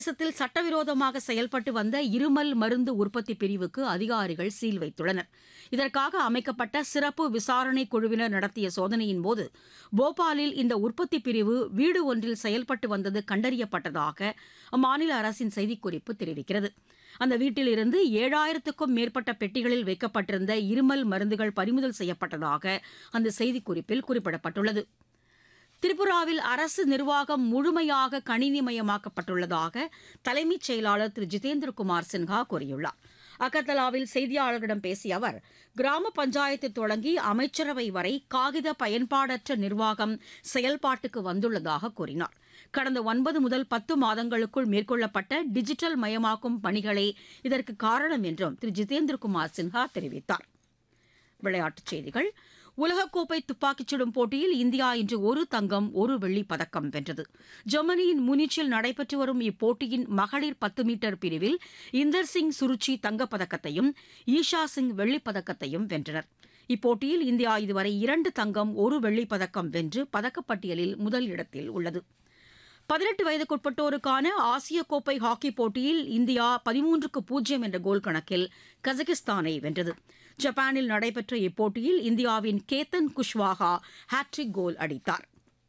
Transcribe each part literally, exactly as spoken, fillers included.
தேசத்தில் சட்டவிரோதமாக செயல்பட்டு வந்த இருமல் மருந்து உற்பத்தி பிரிவுக்கு அதிகாரிகள் சீல் வைத்துள்ளனர். இதற்காக அமைக்கப்பட்ட சிறப்பு விசாரணை குழுவினர் நடத்திய சோதனையின்போது போபாலில் இந்த உற்பத்தி பிரிவு வீடு ஒன்றில் செயல்பட்டு வந்தது கண்டறியப்பட்டதாக அம்மாநில அரசின் செய்திக்குறிப்பு தெரிவிக்கிறது. அந்த வீட்டிலிருந்து ஏழாயிரத்துக்கும் மேற்பட்ட பெட்டிகளில் வைக்கப்பட்டிருந்த இருமல் மருந்துகள் பறிமுதல் செய்யப்பட்டதாக அந்த செய்திக்குறிப்பில் குறிப்பிடப்பட்டுள்ளது. திரிபுராவில் அரசு நிர்வாகம் முழுமையாக கணினிமயமாக்கப்பட்டுள்ளதாக தலைமைச் செயலாளர் திரு ஜிதேந்திரகுமார் சின்ஹா கூறியுள்ளார். அகர்தலாவில் செய்தியாளர்களிடம் பேசிய அவர், கிராம பஞ்சாயத்து தொடங்கி அமைச்சரவை வரை காகித பயன்பாடற்ற நிர்வாகம் செயல்பாட்டுக்கு வந்துள்ளதாக கூறினார். கடந்த ஒன்பது முதல் பத்து மாதங்களுக்குள் மேற்கொள்ளப்பட்ட டிஜிட்டல் மயமாக்கும் பணிகளே இதற்கு காரணம் என்றும் திரு ஜிதேந்திரகுமார் சின்ஹா தெரிவித்தார். விளையாட்டுச் செய்திகள். உலகக்கோப்பை துப்பாக்கிச் சுடும் போட்டியில் இந்தியா இன்று ஒரு தங்கம் ஒரு வெள்ளிப் பதக்கம் வென்றது. ஜெர்மனியின் முனிச்சில் நடைபெற்று வரும் இப்போட்டியின் மகளிர் பத்து மீட்டர் பிரிவில் இந்தர் சிங் சுருச்சி தங்கப்பதக்கத்தையும் ஈஷா சிங் வெள்ளிப் பதக்கத்தையும் வென்றனர். இப்போட்டியில் இந்தியா இதுவரை இரண்டு தங்கம் ஒரு வெள்ளிப் பதக்கம் வென்று பதக்கப்பட்டியலில் முதல் இடத்தில் உள்ளது. பதினெட்டு வயதுக்குட்பட்டோருக்கான ஆசிய கோப்பை ஹாக்கிப் போட்டியில் இந்தியா பதிமூன்றுக்கு பூஜ்ஜியம் என்ற கோல் கணக்கில் கஜகிஸ்தானை வென்றது. ஜப்பானில் நடைபெற்ற இப்போட்டியில் இந்தியாவின் கேத்தன் குஷ்வாஹா ஹாட்ரிக் கோல் அடித்தார்.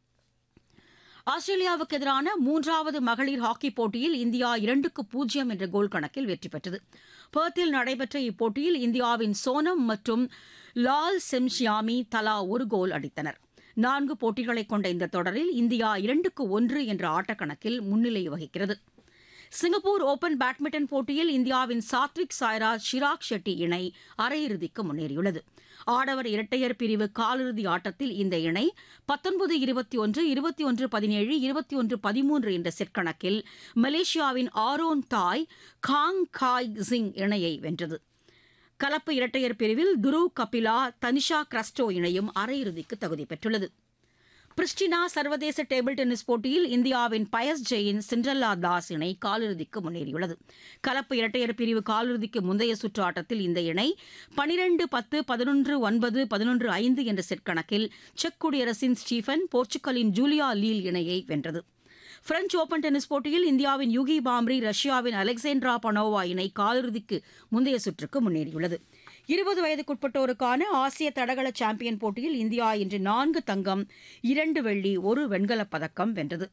ஆஸ்திரேலியாவுக்கு எதிரான மூன்றாவது மகளிர் ஹாக்கிப் போட்டியில் இந்தியா இரண்டுக்கு பூஜ்ஜியம் என்ற கோல் கணக்கில் வெற்றி பெற்றது. பெர்த்தில் நடைபெற்ற இப்போட்டியில் இந்தியாவின் சோனம் மற்றும் லால் செம்ஷியாமி தலா ஒரு கோல் அடித்தனர். நான்கு போட்டிகளை கொண்ட இந்த தொடரில் இந்தியா இரண்டுக்கு ஒன்று என்ற ஆட்டக்கணக்கில் முன்னிலை வகிக்கிறது. சிங்கப்பூர் ஓபன் பேட்மிண்டன் போட்டியில் இந்தியாவின் சாத்விக் சாய்ராஜ் ஷிராக் ஷெட்டி இணை அரையிறுதிக்கு முன்னேறியுள்ளது. ஆடவர் இரட்டையர் பிரிவு காலிறுதி ஆட்டத்தில் இந்த இணை பத்தொன்பது இருபத்தி ஒன்று இருபத்தி ஒன்று பதினேழு இருபத்தி ஒன்று பதிமூன்று என்ற செட் கணக்கில் மலேசியாவின் ஆரோன் தாய் காங் காய் சிங் இணையை வென்றது. கலப்பு இரட்டையர் பிரிவில் துருவ் கபிலா தனிஷா கிரஸ்டோ இணையும் அரையிறுதிக்கு தகுதி பெற்றுள்ளது. பிரிஸ்டினா சர்வதேச டேபிள் டென்னிஸ் போட்டியில் இந்தியாவின் பயஸ் ஜெயின் சிண்ட்ரெல்லா தாஸ் இணை காலிறுதிக்கு முன்னேறியுள்ளது. கலப்பு இரட்டையர் பிரிவு காலிறுதிக்கு முந்தைய சுற்று ஆட்டத்தில் இந்த இணை பனிரெண்டு பத்து பதினொன்று ஒன்பது பதினொன்று ஐந்து என்ற செட் கணக்கில் செக் குடியரசின் ஸ்டீஃபன் போர்ச்சுகலின் ஜூலியா லீல் இணையை வென்றது. பிரெஞ்ச் ஓபன் டென்னிஸ் போட்டியில் இந்தியாவின் யூகி பாம்ரி ரஷ்யாவின் அலெக்சாண்ட்ரா பனோவா இணை காலிறுதிக்கு முந்தைய சுற்றுக்கு முன்னேறியுள்ளது. இருபது வயதுக்குட்பட்டோருக்கான ஆசிய தடகள சாம்பியன் போட்டியில் இந்தியா இன்று நான்கு தங்கம் இரண்டு வெள்ளி ஒரு வெண்கலப் பதக்கம் வென்றது.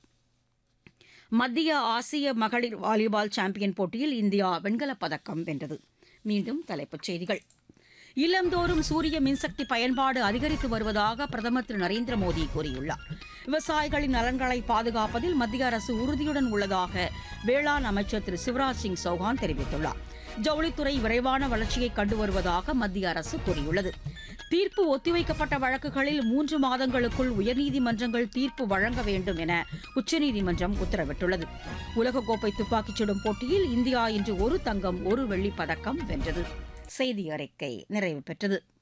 மத்திய ஆசிய மகளிர் வாலிபால் சாம்பியன் போட்டியில் இந்தியா வெண்கலப் பதக்கம் வென்றது. மீண்டும் தலைப்புச் செய்திகள். இல்லந்தோறும் சூரிய மின்சக்தி பயன்பாடு அதிகரித்து வருவதாக பிரதமர் திரு நரேந்திர மோடி கூறியுள்ளார். விவசாயிகளின் நலன்களை பாதுகாப்பதில் மத்திய அரசு உறுதியுடன் உள்ளதாக வேளாண் அமைச்சர் திரு சிவராஜ் சிங் சௌஹான் தெரிவித்துள்ளார். ஜவுளித்துறை விரைவான வளர்ச்சியை கண்டு வருவதாக மத்திய அரசு கூறியுள்ளது. தீர்ப்பு ஒத்திவைக்கப்பட்ட வழக்குகளில் மூன்று மாதங்களுக்குள் உயர்நீதிமன்றங்கள் தீர்ப்பு வழங்க வேண்டும் என உச்சநீதிமன்றம் உத்தரவிட்டுள்ளது. உலகக்கோப்பை துப்பாக்கிச் சுடும் போட்டியில் இந்தியா இன்று ஒரு தங்கம் ஒரு வெள்ளிப் பதக்கம் வென்றது. செய்தி அறிக்கை நிறைவு பெற்றது.